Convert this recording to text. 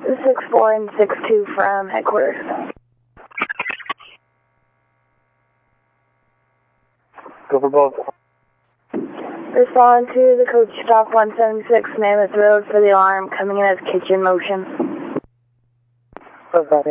6-4 and 6-2 from headquarters. Go for both. Respond to the coach stock 176 Mammoth Road for the alarm coming in as kitchen motion. Copy.